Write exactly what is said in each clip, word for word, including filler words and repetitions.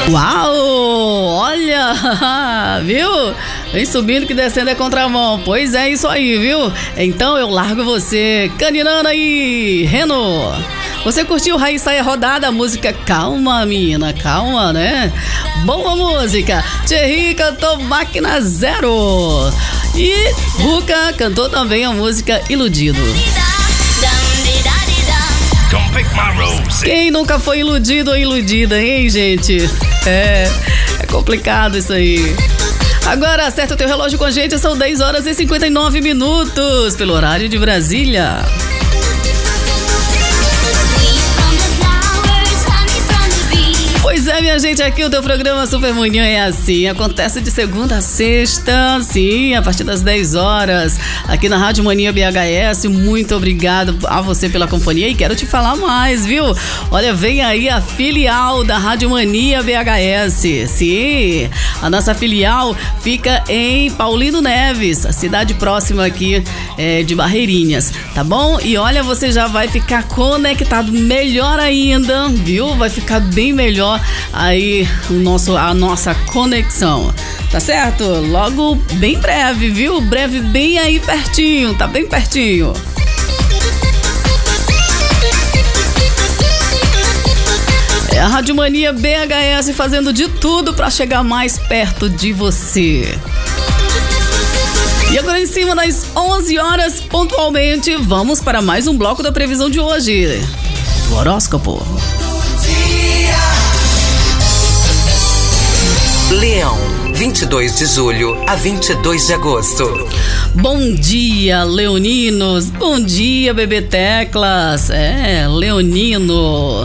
Uau! Olha! Viu? Vem subindo que descendo é contramão. Pois é, isso aí, viu? Então eu largo você, caninando aí, Reno. Você curtiu Raiz Saia Rodada, a música Calma, menina, calma, né? Boa música. Thierry cantou Máquina Zero. E Ruka cantou também a música Iludido. Quem nunca foi iludido ou iludida, hein, gente? É, é complicado isso aí. Agora, acerta o teu relógio com a gente, são dez horas e cinquenta e nove minutos, pelo horário de Brasília. Pois é, minha gente, aqui o teu programa Super Manhã é assim, acontece de segunda a sexta, sim, a partir das dez horas, aqui na Rádio Mania B H S. Muito obrigado a você pela companhia e quero te falar mais, viu? Olha, vem aí a filial da Rádio Mania B H S, sim, a nossa filial fica em Paulino Neves, a cidade próxima aqui é, de Barreirinhas, tá bom? E olha, você já vai ficar conectado melhor ainda, viu? Vai ficar bem melhor aí o nosso, a nossa conexão, tá certo? Logo, bem breve, viu? Breve, bem aí pertinho, tá bem pertinho. É a Rádio Mania B H S fazendo de tudo para chegar mais perto de você. E agora, em cima das onze horas, pontualmente, vamos para mais um bloco da previsão de hoje, do horóscopo. Leão, vinte e dois de julho a vinte e dois de agosto. Bom dia, leoninos. Bom dia, bebê Teclas. É, leonino.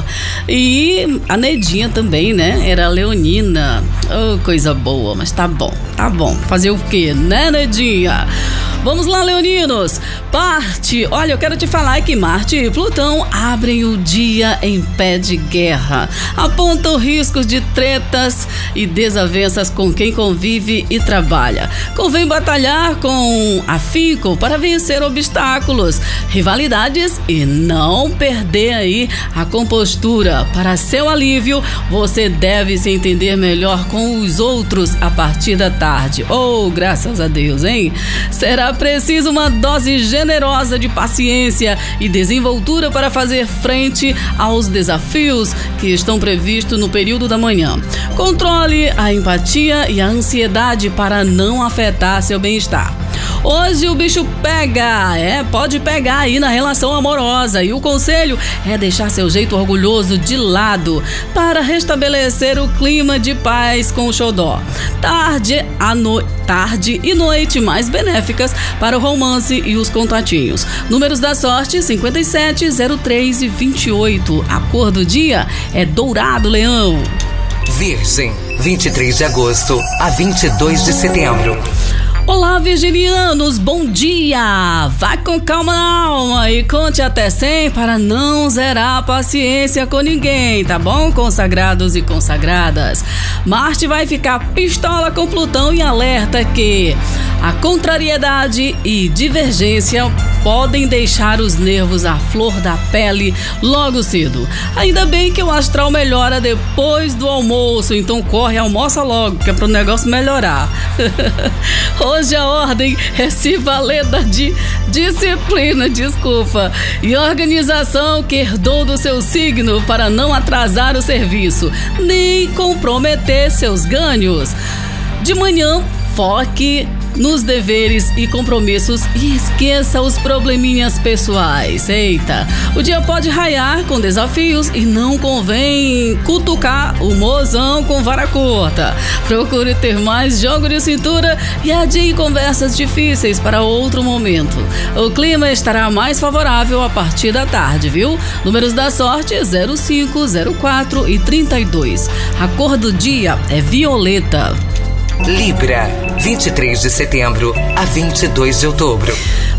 E a Nedinha também, né? Era leonina. Oh, coisa boa, mas tá bom, tá bom. Fazer o quê, né, Nedinha? Vamos lá, leoninos. Parte. Olha, eu quero te falar que Marte e Plutão abrem o dia em pé de guerra. Apontam riscos de tretas e desavenças com quem convive e trabalha. Convém batalhar com afinco para vencer obstáculos, rivalidades e não perder aí a compostura. Para seu alívio, você deve se entender melhor com os outros a partir da tarde. Oh, graças a Deus, hein? Será preciso uma dose generosa de paciência e desenvoltura para fazer frente aos desafios que estão previstos no período da manhã. Controle a empatia e a ansiedade para não afetar seu bem-estar. Hoje o bicho pega, é, pode pegar aí na relação amorosa, e o conselho é deixar seu jeito orgulhoso de lado para restabelecer o clima de paz com o xodó. Tarde, a no... Tarde e noite mais benéficas para o romance e os contatinhos. Números da sorte: cinquenta e sete, zero três e vinte e oito. A cor do dia é dourado, Leão. Virgem, vinte e três de agosto a vinte e dois de setembro. Olá, virginianos, bom dia! Vá com calma na alma e conte até cem para não zerar a paciência com ninguém, tá bom, consagrados e consagradas? Marte vai ficar pistola com Plutão e alerta que a contrariedade e divergência podem deixar os nervos à flor da pele logo cedo. Ainda bem que o astral melhora depois do almoço, então corre e almoça logo, que é para o negócio melhorar. Hoje a ordem é se valer da di- disciplina, desculpa, e organização que herdou do seu signo para não atrasar o serviço, nem comprometer seus ganhos. De manhã, foque nos deveres e compromissos e esqueça os probleminhas pessoais. Eita, o dia pode raiar com desafios e não convém cutucar o mozão com vara curta. Procure ter mais jogo de cintura e adie conversas difíceis para outro momento. O clima estará mais favorável a partir da tarde, viu? Números da sorte: zero cinco, zero quatro e trinta e dois. A cor do dia é violeta. Libra, vinte e três de setembro a vinte e dois de outubro.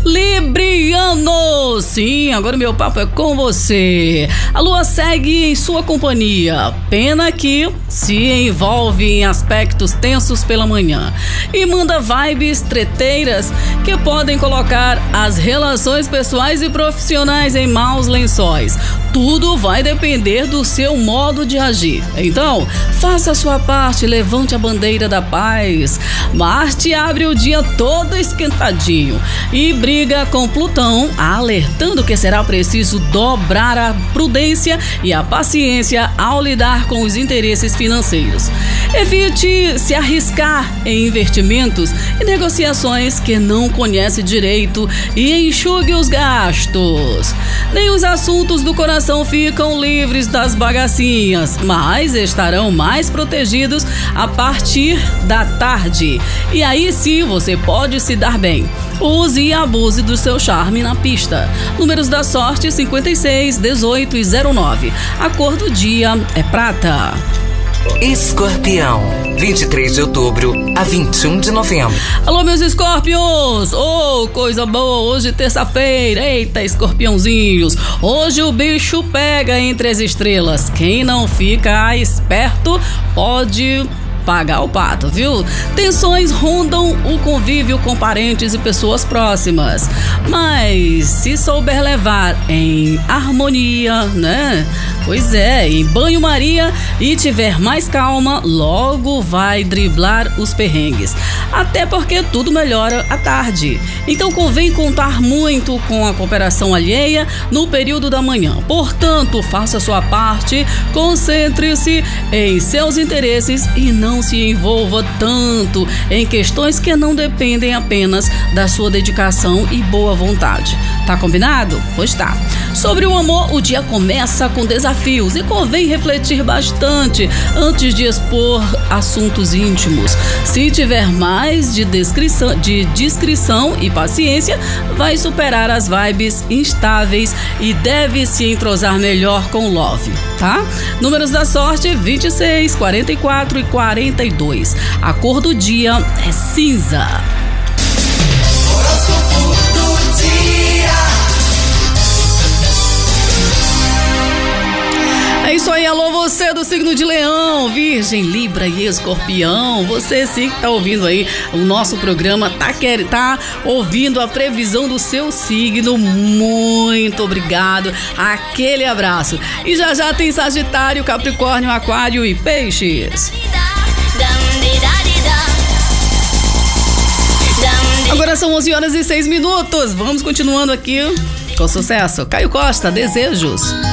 Libriano, sim, agora o meu papo é com você. A lua segue em sua companhia, pena que se envolve em aspectos tensos pela manhã e manda vibes treteiras que podem colocar as relações pessoais e profissionais em maus lençóis. tudo vai depender do seu modo de agir. Então, faça a sua parte, levante a bandeira da paz. Marte abre o dia todo esquentadinho e briga com Plutão, alertando que será preciso dobrar a prudência e a paciência ao lidar com os interesses financeiros. Evite se arriscar em investimentos e negociações que não conhece direito e enxugue os gastos. Nem os assuntos do coração ficam livres das bagacinhas, mas estarão mais protegidos a partir da tarde. E aí sim você pode se dar bem. Use e abuse do seu charme na pista. Números da sorte: cinquenta e seis, dezoito e zero nove. A cor do dia é prata. Escorpião, vinte e três de outubro a vinte e um de novembro. Alô, meus escorpiões! Oh, coisa boa! Hoje, terça-feira. Eita, escorpiãozinhos! Hoje o bicho pega entre as estrelas. Quem não fica esperto pode pagar o pato, viu? Tensões rondam o convívio com parentes e pessoas próximas. Mas se souber levar em harmonia, né? Pois é, em banho-maria e tiver mais calma, logo vai driblar os perrengues. Até porque tudo melhora à tarde. Então convém contar muito com a cooperação alheia no período da manhã. Portanto, faça sua parte, concentre-se em seus interesses e não se envolva tanto em questões que não dependem apenas da sua dedicação e boa vontade. Tá combinado? Pois tá. Sobre o amor, o dia começa com desafios e convém refletir bastante antes de expor assuntos íntimos. Se tiver mais de descrição, de discrição e paciência, vai superar as vibes instáveis e deve se entrosar melhor com o love, tá? Números da sorte: vinte e seis, quarenta e quatro e quarenta e dois. A cor do dia é cinza. Horóscopo do dia. É isso aí, alô você do signo de Leão, Virgem, Libra e Escorpião. Você sim que tá ouvindo aí o nosso programa, tá, quer, tá ouvindo a previsão do seu signo. Muito obrigado, aquele abraço. E já já tem Sagitário, Capricórnio, Aquário e Peixes. Agora são onze horas e seis minutos. Vamos continuando aqui com sucesso. Caio Costa, Desejos.